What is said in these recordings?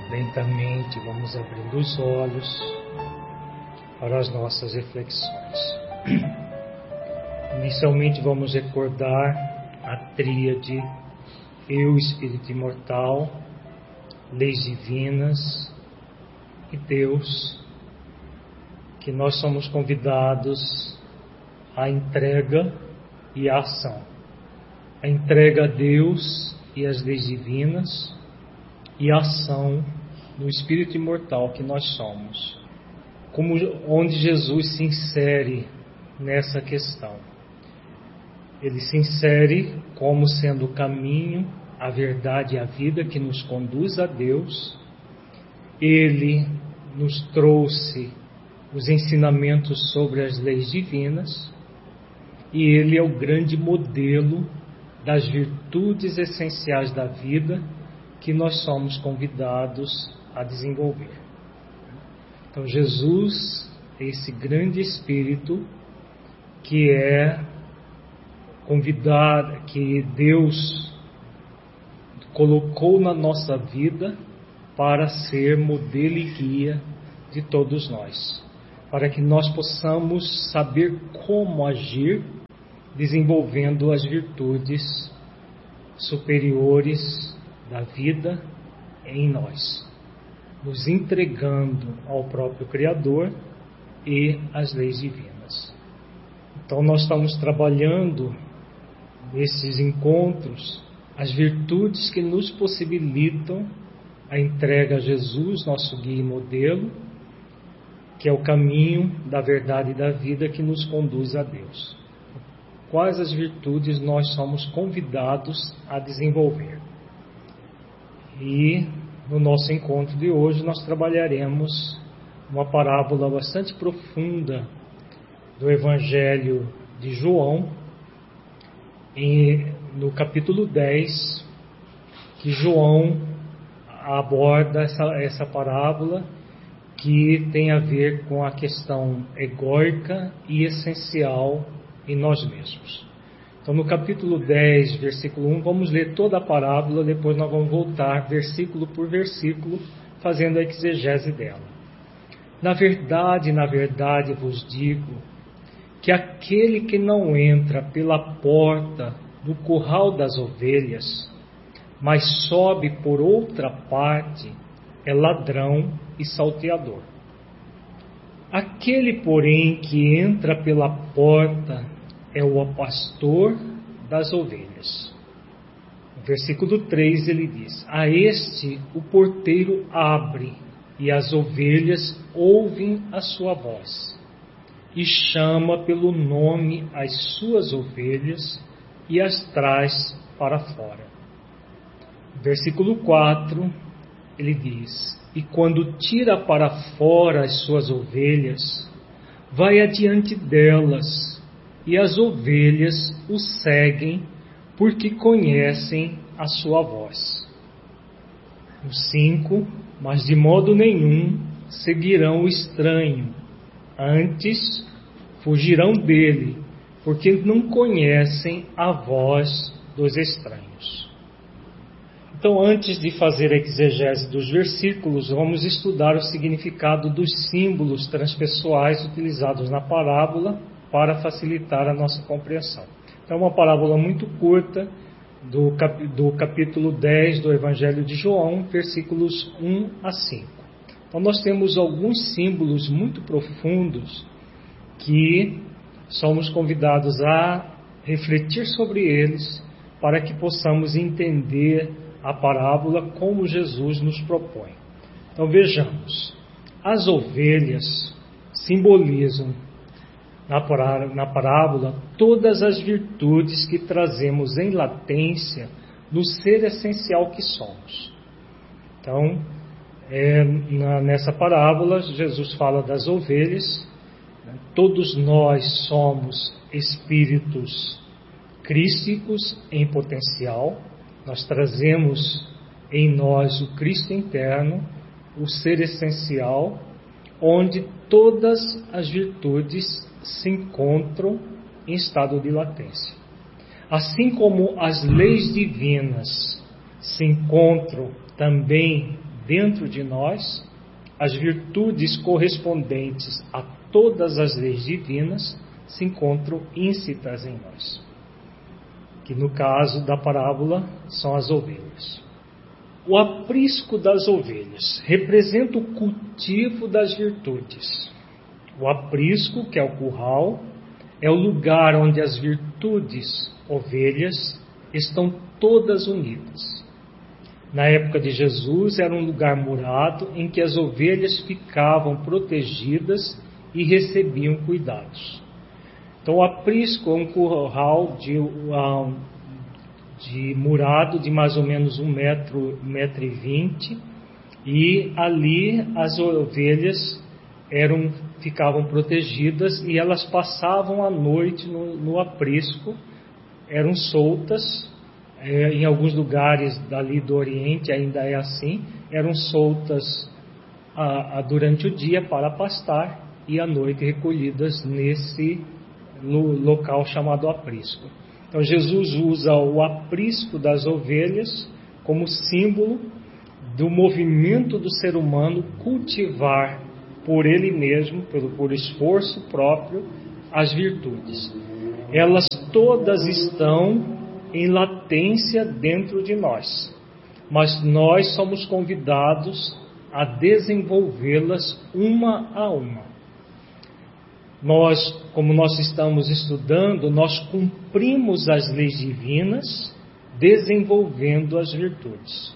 Lentamente vamos abrindo os olhos para as nossas reflexões. Inicialmente vamos recordar a tríade Eu, Espírito Imortal, Leis Divinas e Deus, que nós somos convidados à entrega e à ação. A entrega a Deus e às leis divinas e a ação no Espírito Imortal que nós somos. Onde Jesus se insere nessa questão. Ele se insere como sendo o caminho, a verdade e a vida que nos conduz a Deus. Ele nos trouxe os ensinamentos sobre as leis divinas e ele é o grande modelo das virtudes essenciais da vida que nós somos convidados a desenvolver. Então Jesus é esse grande Espírito que é convidado, que Deus colocou na nossa vida para ser modelo e guia de todos nós, para que nós possamos saber como agir, desenvolvendo as virtudes superiores da vida em nós, nos entregando ao próprio Criador e às leis divinas. Então nós estamos trabalhando nesses encontros as virtudes que nos possibilitam a entrega a Jesus, nosso guia e modelo, que é o caminho da verdade e da vida que nos conduz a Deus. Quais as virtudes nós somos convidados a desenvolver? E no nosso encontro de hoje nós trabalharemos uma parábola bastante profunda do Evangelho de João, no capítulo 10, que João aborda essa parábola que tem a ver com a questão egóica e essencial em nós mesmos. Então no capítulo 10, versículo 1, vamos ler toda a parábola, depois nós vamos voltar versículo por versículo, fazendo a exegese dela. Na verdade vos digo, que aquele que não entra pela porta do curral das ovelhas, mas sobe por outra parte, é ladrão e salteador. Aquele, porém, que entra pela porta é o pastor das ovelhas. No versículo 3 ele diz: a este o porteiro abre, e as ovelhas ouvem a sua voz, e chama pelo nome as suas ovelhas e as traz para fora. Versículo 4, ele diz: e quando tira para fora as suas ovelhas, vai adiante delas, e as ovelhas o seguem, porque conhecem a sua voz. No 5, mas de modo nenhum seguirão o estranho, antes fugirão dele, porque não conhecem a voz dos estranhos. Então, antes de fazer a exegese dos versículos, vamos estudar o significado dos símbolos transpessoais utilizados na parábola para facilitar a nossa compreensão. Então, é uma parábola muito curta do capítulo 10 do Evangelho de João, versículos 1 a 5. Então, nós temos alguns símbolos muito profundos que somos convidados a refletir sobre eles para que possamos entender a parábola como Jesus nos propõe. Então vejamos, as ovelhas simbolizam na parábola todas as virtudes que trazemos em latência no ser essencial que somos. Então, nessa parábola, Jesus fala das ovelhas. Todos nós somos espíritos crísticos em potencial. Nós trazemos em nós o Cristo interno, o ser essencial, onde todas as virtudes se encontram em estado de latência. Assim como as leis divinas se encontram também dentro de nós, as virtudes correspondentes a todas as leis divinas se encontram íncitas em nós, que no caso da parábola são as ovelhas. O aprisco das ovelhas representa o cultivo das virtudes. O aprisco, que é o curral, é o lugar onde as virtudes, ovelhas, estão todas unidas. Na época de Jesus era um lugar murado em que as ovelhas ficavam protegidas e recebiam cuidados. Então o aprisco é um curral de murado de mais ou menos 1,20 m, e ali as ovelhas ficavam protegidas e elas passavam a noite no aprisco, eram soltas. Em alguns lugares dali do Oriente ainda é assim, eram soltas durante o dia para pastar e à noite recolhidas nesse local chamado aprisco. Então Jesus usa o aprisco das ovelhas como símbolo do movimento do ser humano cultivar por ele mesmo, por esforço próprio, as virtudes. Elas todas estão em latência dentro de nós, mas nós somos convidados a desenvolvê-las uma a uma. Como nós estamos estudando, nós cumprimos as leis divinas desenvolvendo as virtudes.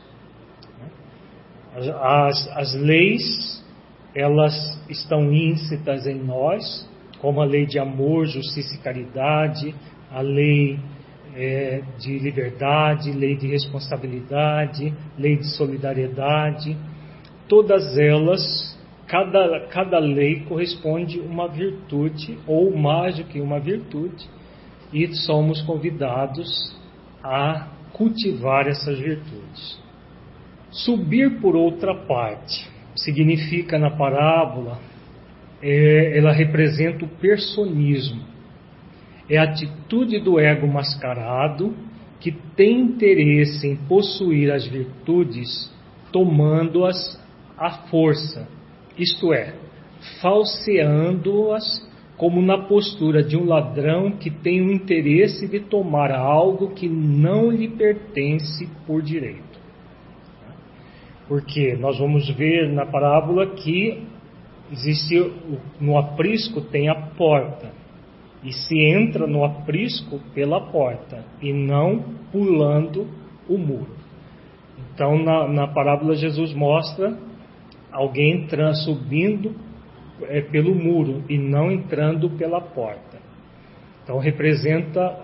As leis, elas estão íncitas em nós, como a lei de amor, justiça e caridade, a lei de liberdade, lei de responsabilidade, lei de solidariedade. Todas elas, cada lei corresponde a uma virtude, ou mais do que uma virtude, e somos convidados a cultivar essas virtudes. Subir por outra parte significa, na parábola, ela representa o personismo. É a atitude do ego mascarado que tem interesse em possuir as virtudes, tomando-as à força, isto é, falseando-as, como na postura de um ladrão que tem o interesse de tomar algo que não lhe pertence por direito. Porque nós vamos ver na parábola que no aprisco tem a porta, e se entra no aprisco pela porta e não pulando o muro. Então na parábola Jesus mostra alguém subindo pelo muro e não entrando pela porta. Então representa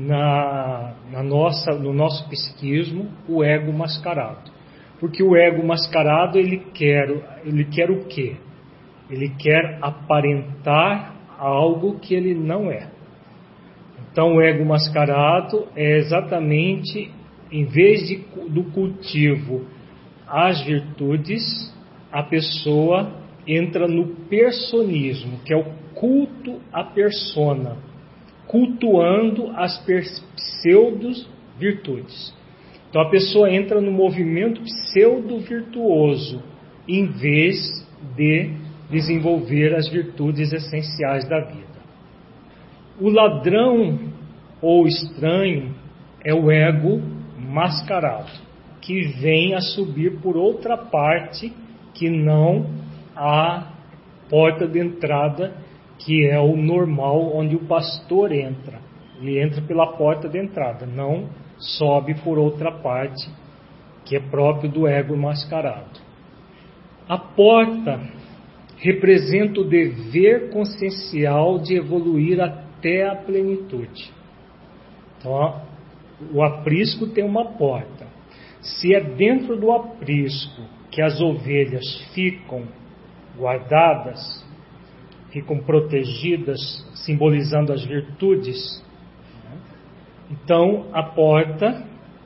no nosso psiquismo o ego mascarado. Porque o ego mascarado ele quer o quê? Ele quer aparentar algo que ele não é. Então o ego mascarado é exatamente, em vez do cultivo às virtudes, a pessoa entra no personismo, que é o culto à persona, cultuando as pseudo-virtudes. Então a pessoa entra no movimento pseudo-virtuoso, em vez de desenvolver as virtudes essenciais da vida. O ladrão ou estranho é o ego mascarado, que vem a subir por outra parte que não a porta de entrada, que é o normal, onde o pastor entra. Ele entra pela porta de entrada, não sobe por outra parte, que é próprio do ego mascarado. A porta representa o dever consciencial de evoluir até a plenitude. Então, o aprisco tem uma porta. Se é dentro do aprisco que as ovelhas ficam guardadas, ficam protegidas, simbolizando as virtudes, então a porta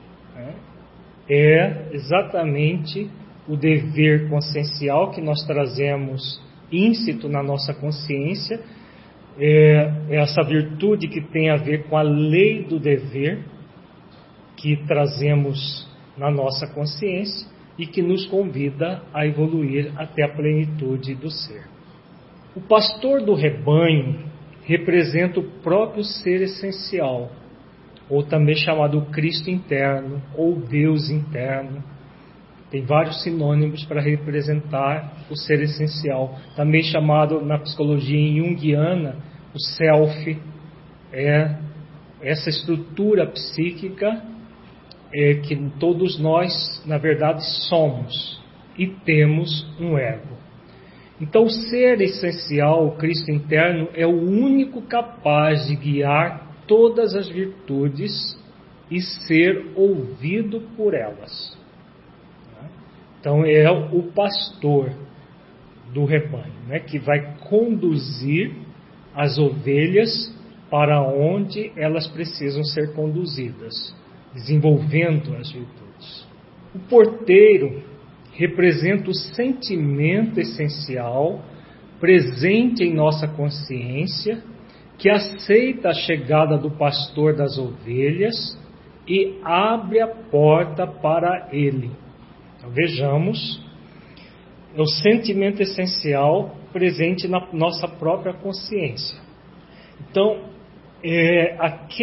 é exatamente o dever consciencial que nós trazemos íncito na nossa consciência, essa virtude que tem a ver com a lei do dever que trazemos na nossa consciência, e que nos convida a evoluir até a plenitude do ser. O pastor do rebanho representa o próprio ser essencial, ou também chamado Cristo interno, ou Deus interno. Tem vários sinônimos para representar o ser essencial, também chamado na psicologia junguiana, o self, é essa estrutura psíquica que todos nós, na verdade, somos e temos um ego. Então, o ser essencial, o Cristo interno, é o único capaz de guiar todas as virtudes e ser ouvido por elas. Então, é o pastor do rebanho, né, que vai conduzir as ovelhas para onde elas precisam ser conduzidas, desenvolvendo as virtudes. O porteiro representa o sentimento essencial presente em nossa consciência, que aceita a chegada do pastor das ovelhas e abre a porta para ele. Então, vejamos, é o sentimento essencial presente na nossa própria consciência. Então,